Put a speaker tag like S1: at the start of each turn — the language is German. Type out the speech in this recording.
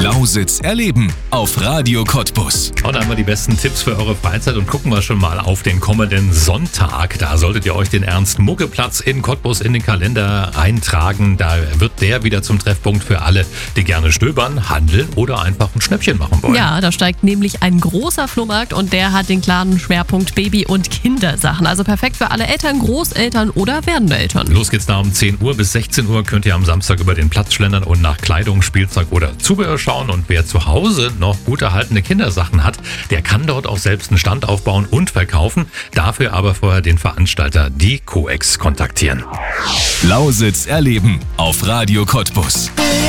S1: Lausitz erleben auf Radio Cottbus.
S2: Und einmal die besten Tipps für eure Freizeit und gucken wir schon mal auf den kommenden Sonntag. Da solltet ihr euch den Ernst-Mugge-Platz in Cottbus in den Kalender eintragen. Da wird der wieder zum Treffpunkt für alle, die gerne stöbern, handeln oder einfach ein Schnäppchen machen wollen.
S3: Ja, da steigt nämlich ein großer Flohmarkt und der hat den klaren Schwerpunkt Baby- und Kindersachen. Also perfekt für alle Eltern, Großeltern oder werdende Eltern.
S2: Los geht's da um 10 Uhr bis 16 Uhr. Könnt ihr am Samstag über den Platz schlendern und nach Kleidung, Spielzeug oder Zubehör schauen. Und wer zu Hause noch gut erhaltene Kindersachen hat, der kann dort auch selbst einen Stand aufbauen und verkaufen. Dafür aber vorher den Veranstalter, die COEX, kontaktieren.
S1: Lausitz erleben auf Radio Cottbus.